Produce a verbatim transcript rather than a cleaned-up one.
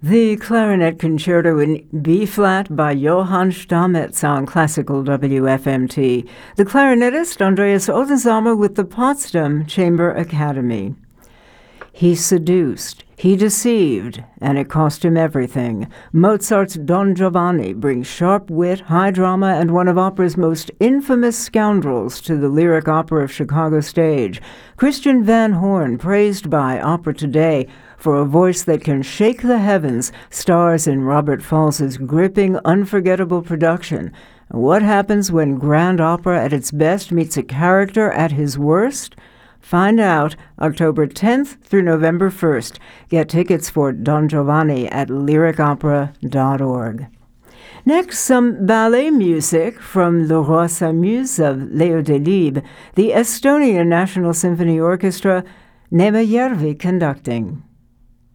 The Clarinet Concerto in B-flat by Johann Stamitz on Classical W F M T. The clarinetist Andreas Odensamer with the Potsdam Chamber Academy. He seduced, he deceived, and it cost him everything. Mozart's Don Giovanni brings sharp wit, high drama, and one of opera's most infamous scoundrels to the lyric opera of Chicago stage. Christian Van Horn, praised by Opera Today for a voice that can shake the heavens, stars in Robert Falls's gripping, unforgettable production. What happens when grand opera at its best meets a character at his worst? Find out October tenth through November first. Get tickets for Don Giovanni at lyric opera dot org. Next, some ballet music from Le Roi s'amuse of Leo Delibes, the Estonian National Symphony Orchestra, Neeme Järvi conducting.